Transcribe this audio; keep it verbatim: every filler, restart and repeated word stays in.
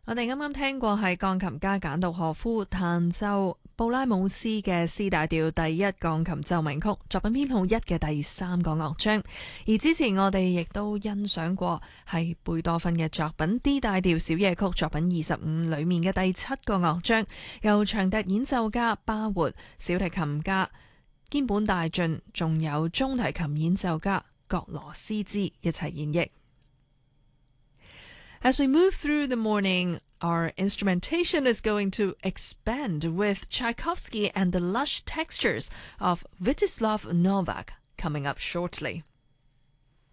我哋啱啱聽過係鋼琴家簡杜霍夫彈奏布拉姆斯嘅 C 大調第一鋼琴奏鳴曲，作品編號一嘅第三個樂章。而之前我哋亦都欣賞過係貝多芬嘅作品 D 大調小夜曲作品二十五裏面嘅第七個樂章，由長笛演奏家巴活、小提琴家肩本大進，仲有中提琴演奏家葛羅斯茲一齊演繹。As we move through the morning, our instrumentation is going to expand with Tchaikovsky and the lush textures of Vítězslav Novák coming up shortly.